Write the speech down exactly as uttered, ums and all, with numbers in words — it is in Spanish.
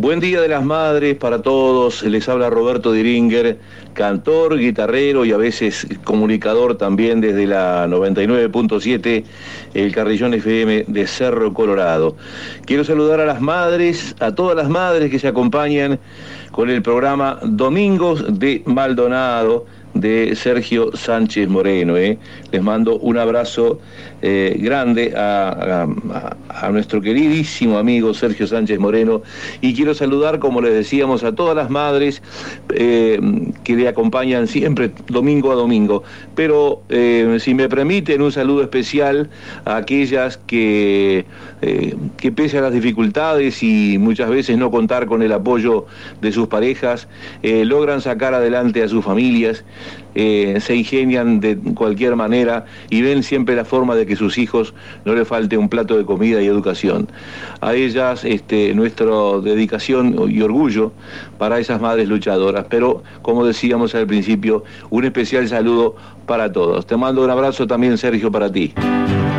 Buen Día de las Madres para todos, les habla Roberto Diringer, cantor, guitarrero y a veces comunicador también desde la noventa y nueve punto siete, el Carrillón F M de Cerro Colorado. Quiero saludar a las madres, a todas las madres que se acompañan con el programa Domingos de Maldonado de Sergio Sánchez Moreno. ¿eh? Les mando un abrazo eh, grande a, a, a nuestro queridísimo amigo Sergio Sánchez Moreno, y quiero saludar, como les decíamos, a todas las madres eh, que le acompañan siempre domingo a domingo, pero eh, si me permiten un saludo especial a aquellas que, eh, que pese a las dificultades y muchas veces no contar con el apoyo de sus parejas, eh, logran sacar adelante a sus familias. Eh, se ingenian de cualquier manera y ven siempre la forma de que sus hijos no les falte un plato de comida y educación. A ellas este, nuestra dedicación y orgullo para esas madres luchadoras, pero como decíamos al principio, un especial saludo para todos. Te mando un abrazo también, Sergio, para ti.